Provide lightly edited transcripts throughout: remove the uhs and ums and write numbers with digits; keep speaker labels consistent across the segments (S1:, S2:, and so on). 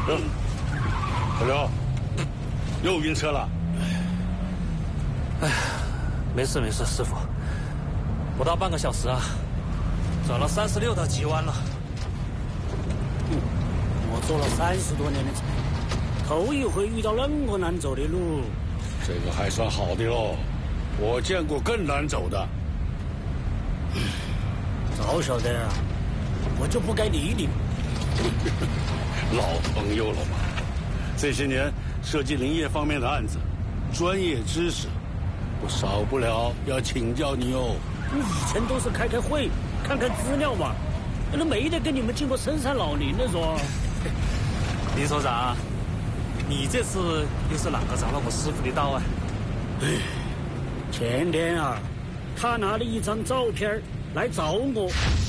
S1: 小刘，又晕车了。
S2: 哎呀，没事没事，师傅，不到半个小时啊，转了36道急弯了。
S3: 我做了30多年的车，头一回遇到那么难走的路。
S1: 这个还算好的喽，我见过更难走的。
S3: 早晓得啊，我就不该理你。
S1: 老朋友了嘛，这些年涉及林业方面的案子，专业知识，我少不了要请教你哦。
S3: 以前都是开会，看看资料嘛，那没得跟你们经过深山老林的说。
S2: 林所长，你这次又是哪个找了我师傅的道啊？
S3: 前天啊，他拿了一张照片来找我。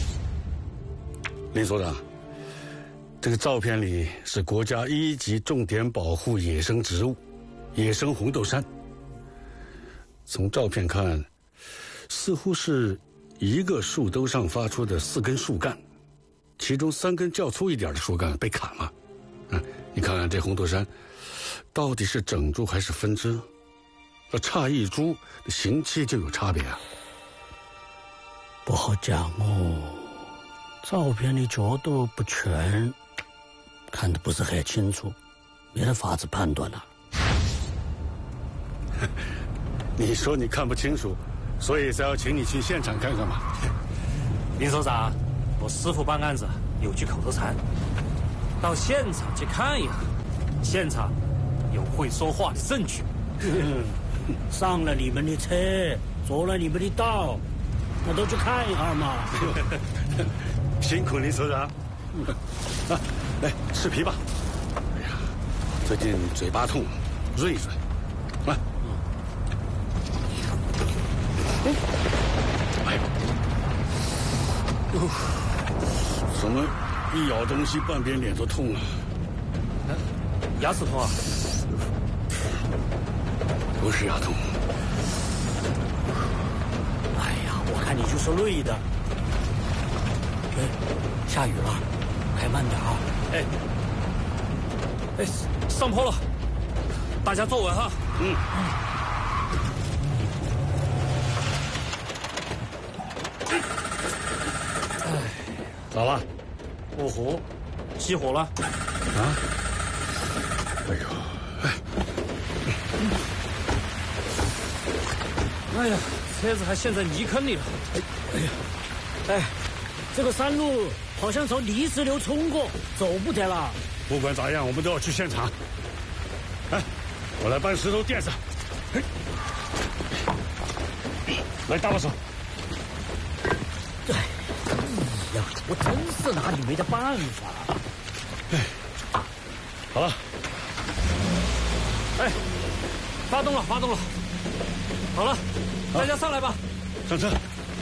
S1: 林所长，这个照片里是国家1级重点保护野生植物——野生红豆杉。从照片看，似乎是一个树兜上发出的4根树干，其中3根较粗一点的树干被砍了。你看看这红豆杉，到底是整株还是分枝？差一株，形气就有差别啊。
S3: 不好讲哦，照片里角度不全，看得不是很清楚，没得法子判断了。
S1: 你说你看不清楚，所以才要请你去现场看看嘛。
S2: 林所长，我师傅办案子有句口头禅，到现场去看一下，现场有会说话的证据。
S3: 上了你们的车，做了你们的道，那都去看一下嘛。
S1: 辛苦林所长。来吃皮吧。哎呀，最近嘴巴痛，润一润。来。哎呦，怎么一咬东西半边脸都痛啊？
S2: 牙齿痛啊？
S1: 不是牙痛。
S3: 哎呀，我看你就是累的。下雨了，开慢点啊！
S2: 上坡了，大家坐稳哈。
S1: 咋了？
S2: 哦吼，熄火了。
S1: 啊？哎呦，
S2: 哎呀，车子还陷在泥坑里了。
S3: 这个山路好像从泥石流冲过，走不得了。
S1: 不管咋样，我们都要去现场。我来搬石头垫上。来，搭把手。
S3: 哎呀，我真是拿你没得办法。
S1: 好了。
S2: 发动了。好了，大家上来吧。
S1: 上车。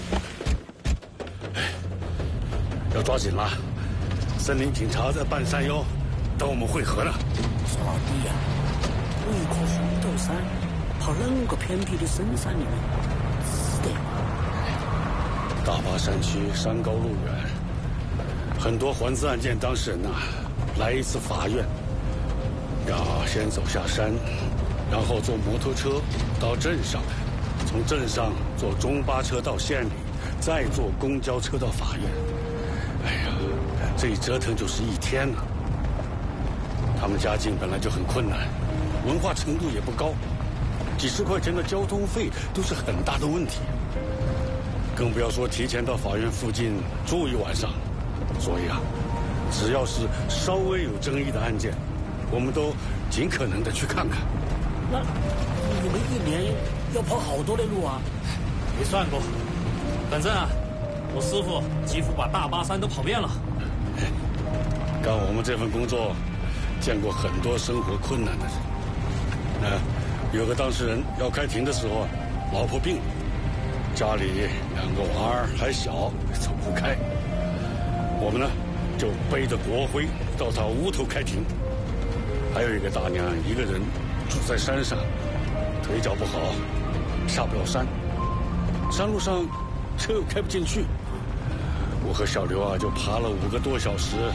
S1: 要抓紧了，森林警察在半山腰等我们会合呢。
S3: 说老弟呀，为一棵红豆杉跑那个偏僻的深山里面，值得吗？
S1: 大巴山区山高路远，很多环资案件当事人来一次法院，要先走下山，然后坐摩托车到镇上，从镇上坐中巴车到县里，再坐公交车到法院。哎呀，这一折腾就是1天呢。他们家境本来就很困难，文化程度也不高，几十块钱的交通费都是很大的问题，更不要说提前到法院附近住一晚上。所以只要是稍微有争议的案件，我们都尽可能的去看看。
S3: 那你们1年要跑好多的路啊？
S2: 没算过，反正我师傅几乎把大巴山都跑遍了。
S1: 干我们这份工作，见过很多生活困难的人。有个当事人要开庭的时候，老婆病了，家里2个娃儿还小，走不开。我们呢，就背着国徽到他屋头开庭。还有一个大娘一个人住在山上，腿脚不好，下不了山，山路上车又开不进去。我和小刘就爬了5个多小时，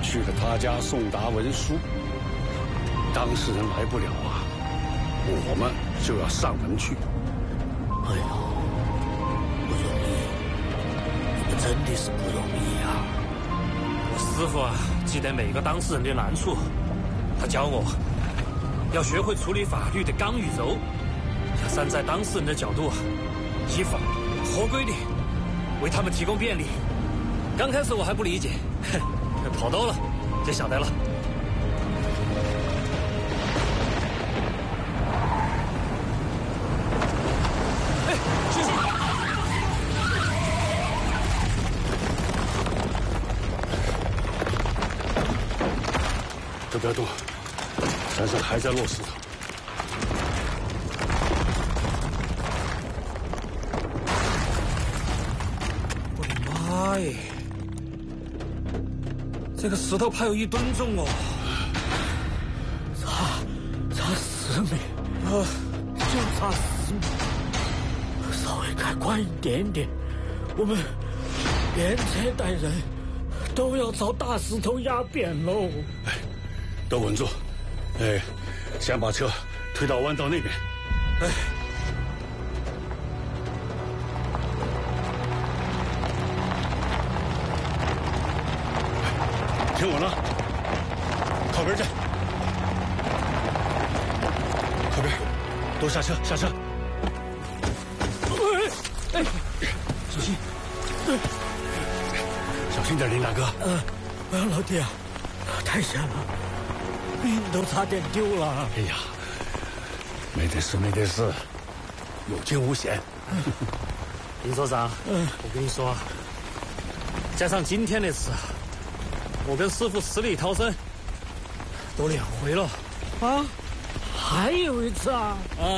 S1: 去了他家送达文书。当事人来不了啊，我们就要上门去。
S3: 哎呦，不容易，你们真的是不容易啊！
S2: 我师傅啊，记得每个当事人的难处，他教我要学会处理法律的刚与柔，要站在当事人的角度，依法合规的为他们提供便利。刚开始我还不理解，跑多了就晓得了。哎，师傅！
S1: 都不要动，山上还在落石头。
S2: 我的妈耶！这个石头怕有1吨重哦！
S3: 差10米，就差10米，稍微开快一点点，我们连车带人都要朝大石头压扁喽！
S1: 哎，都稳住！哎，先把车推到弯道那边。
S2: 哎，
S1: 停稳了，靠边站，靠边，都下车，下车。
S3: 哎，小心！
S1: 小心点，林大哥。
S3: 老弟啊，太险了，命都差点丢了。
S1: 哎呀，没得事，没得事，有惊无险。
S2: 林所长，我跟你说，加上今天的事，我跟师傅死里逃生都2回了。
S3: 啊，还有一次啊？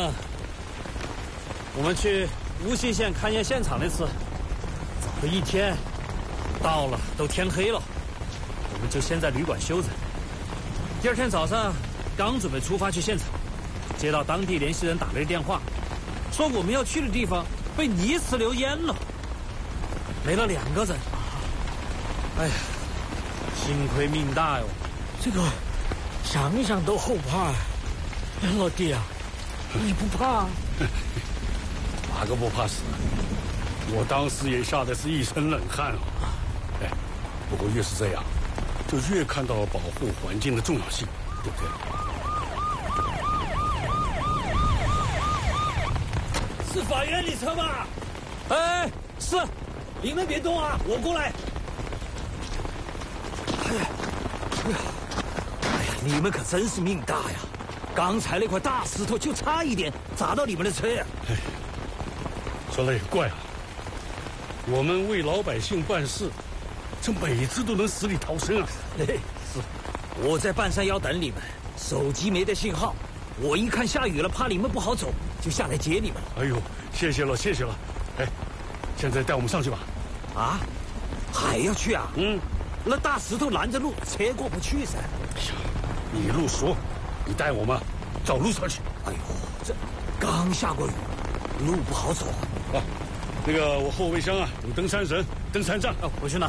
S2: 我们去无锡县勘验现场那次，早了1天，到了都天黑了，我们就先在旅馆休着。第2天早上刚准备出发去现场，接到当地联系人打来的电话，说我们要去的地方被泥石流淹了，没了2个人。哎呀，幸亏命大哟！
S3: 这个想想都后怕。老弟啊，你不怕？
S1: 哪个不怕死？我当时也吓得是一身冷汗啊！哎，不过越是这样，就越看到保护环境的重要性，对不对？
S3: 是法院里车吗？
S2: 哎，是，
S3: 你们别动啊，我过来。
S4: 哎呀，你们可真是命大呀！刚才那块大石头就差一点砸到你们的车呀！
S1: 哎，说来也怪啊，我们为老百姓办事，这每次都能死里逃生啊！
S4: 嘿，是，我在半山腰等你们，手机没得信号，我一看下雨了，怕你们不好走，就下来接你们了。
S1: 哎呦，谢谢了，谢谢了。哎，现在带我们上去吧。
S4: 啊，还要去啊？那大石头拦着路，车过不去噻。
S1: 哎呀，你路熟，你带我们找路上去。
S4: 哎呦，这刚下过雨，路不好走
S1: 啊。那个我后备箱啊有登山绳、登山杖，
S2: 我去拿。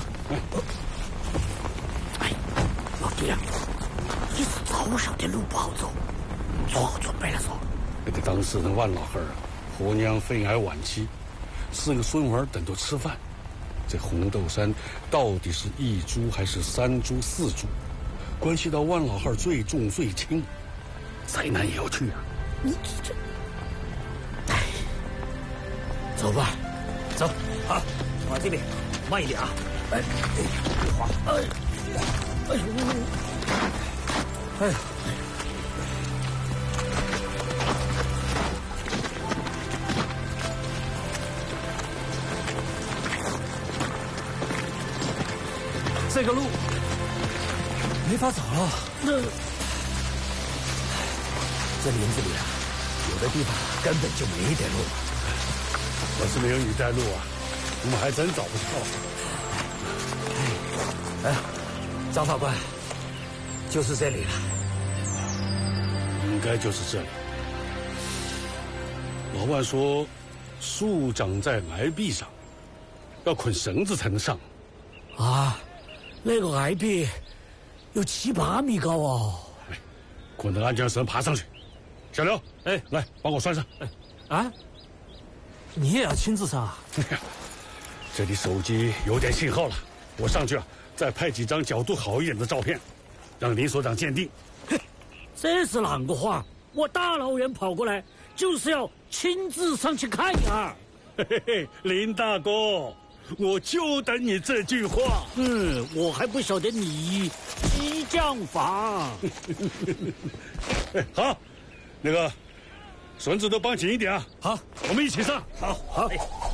S3: 哎，老弟啊，你是早晓得路不好走，做好准备了嗦。
S1: 那个当事人万老汉啊，婆娘肺癌晚期，4个孙儿等着吃饭。这红豆山到底是1株还是3株、4株，关系到万老汉最重最轻，灾难也要去啊！
S3: 你这，哎，走吧，
S4: 走啊，往这边，慢一点啊！哎，别滑！
S2: 哎呀！这个路没法走了。
S4: 这林子里啊，有的地方根本就没得路。
S1: 要是没有你带路啊，我们还真找不
S4: 到。哎，张法官，就是这里了。
S1: 应该就是这里。老万说，树长在崖壁上，要捆绳子才能上。
S3: 啊，那个崖壁有7、8米高哦。
S1: 可能安全绳爬上去。小刘，
S2: 哎，
S1: 来帮我拴上。
S2: 啊，你也要亲自上啊？
S1: 这里手机有点信号了，我上去再拍几张角度好一点的照片，让林所长鉴定。
S3: 这是啷个话？我大老远跑过来，就是要亲自上去看一下。
S1: 嘿嘿嘿，林大哥，我就等你这句话。
S3: 我还不晓得你激将法。
S1: 好，那个绳子都绑紧一点啊。
S2: 好，
S1: 我们一起上。
S3: 好。